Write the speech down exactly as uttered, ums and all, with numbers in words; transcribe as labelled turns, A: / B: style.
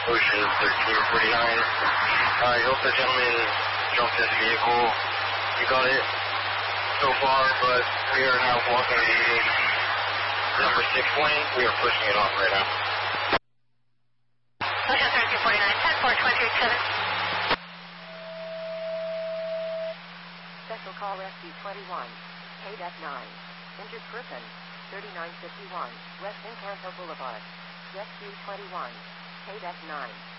A: Ocean thirteen forty-nine. I hope the gentleman jumped in the vehicle. You got it so far, but we are now blocking the number six lane. We are pushing it off right now.
B: Ocean thirteen forty-nine, ten four twenty-seven.
C: Special call Rescue twenty-one, K D E C nine. Injured person, thirty-nine fifty-one, West Encanto Boulevard. Rescue twenty-one, K D E C nine.